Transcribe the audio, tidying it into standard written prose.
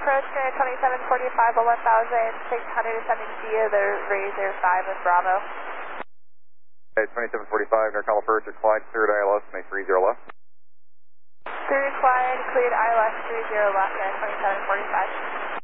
approach here 2745 on 1600 sending via the Razor 5 with Bravo. Okay, 2745, NorCal approach at Clyde, cleared ILS, make 30 left. Cleared Clyde, cleared ILS 30 left at 2745.